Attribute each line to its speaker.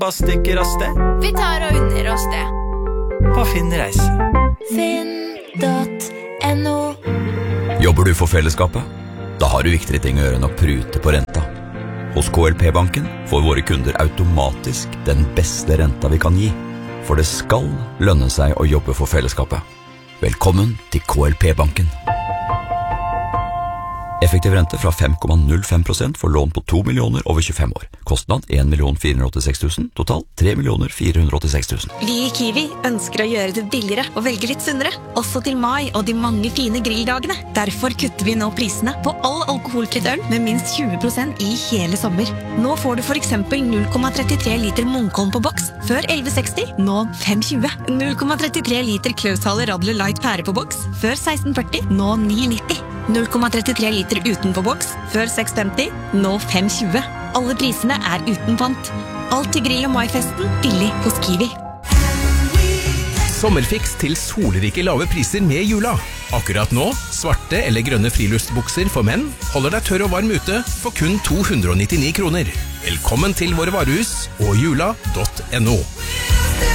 Speaker 1: Hva stikker av sted?
Speaker 2: Vi tar og unner oss det.
Speaker 1: På Finn reise.
Speaker 2: Finn.no.
Speaker 3: Jobber du for fellesskapet? Da har du viktigere ting å gjøre enn å prute på renta. Hos KLP-banken får våre kunder automatisk den beste renta vi kan gi. For det skal lønne seg å jobbe for fellesskapet. Velkommen til KLP-banken. Effektiv rente fra 5,05% for lån på 2 millioner over 25 år. Kostnad 1 486 000, total 3 486 000.
Speaker 4: Vi i Kiwi ønsker å gjøre det billigere og velge litt sunnere, også til mai og de mange fine grilldagene. Derfor kutter vi nå prisene på all alkoholfritt øl med minst 20% i hele sommer. Nå får du for eksempel 0,33 liter Munkholm på boks, før 11,60, nå 5,20. 0,33 liter Klaushaler Radler Light pære på boks, før 16,40, nå 9,90. 0,33 liter utenpå boks, før 6,50, nå 5,20. Alle prisene er uten pant. Alt til grill- og maifesten, billig hos Kiwi.
Speaker 5: Sommerfiks til solrike lave priser med jula. Akkurat nå, svarte eller grønne friluftsbukser for menn holder deg tørr og varm ute for kun 299 kroner. Velkommen til våre varehus og jula.no.